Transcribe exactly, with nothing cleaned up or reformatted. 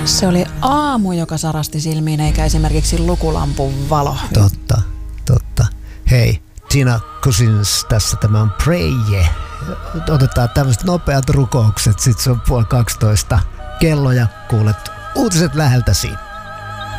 Se oli aamu, joka sarasti silmiin, eikä esimerkiksi lukulampun valo. Totta, totta. Hei, Tina Cousins, tässä tämä on Pray Yeah. Otetaan tämmöiset nopeat rukoukset, sit se on puoli kaksitoista kello ja kuulet uutiset läheltäsi.